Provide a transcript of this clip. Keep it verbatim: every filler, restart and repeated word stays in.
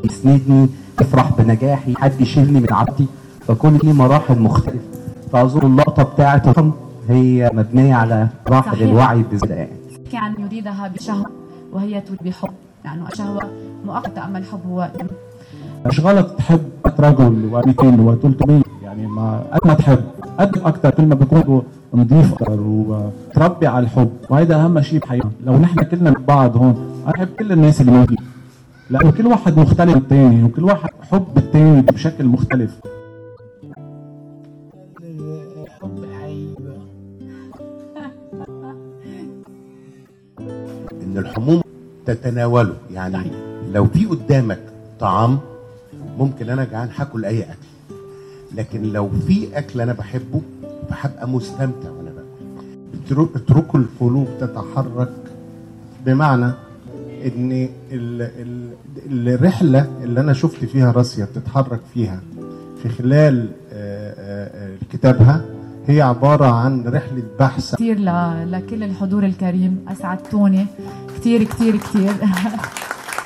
يسندني، افرح بنجاحي، حد يشيلني من عبدي. فكل دي مراحل مختلفه. فاظن اللقطه بتاعت الرقم هي مبنيه على مراحل الوعي بزياده. يعني تحكي عن يريدها بشهوه وهي تريد بحب، يعني الشهوه مؤقته اما الحب هو مش غلط تحب رجل ومئتين وثلاثمية، يعني ما قد ما تحب قدم اكتر، كل ما بيكون نضيف اكتر وتربي على الحب، وهذا اهم شيء بحياتنا. لو نحن كلنا مع بعض هون، انا بحب كل الناس اللي موجودين، لانه كل واحد مختلف عن الثاني، وكل واحد حب الثاني بشكل مختلف. الحب الحقيقي ان الحموم تتناوله، يعني لو في قدامك طعام ممكن انا جعان هاكل اي اكل، لكن لو في اكل انا بحبه فهبقى مستمتع وانا باكل. اتركوا القلوب تتحرك، بمعنى ان ال ال الرحله اللي انا شفت فيها راسيا بتتحرك فيها في خلال كتابها هي عباره عن رحله بحث. كتير لكل الحضور الكريم، اسعدتوني كتير كتير كتير.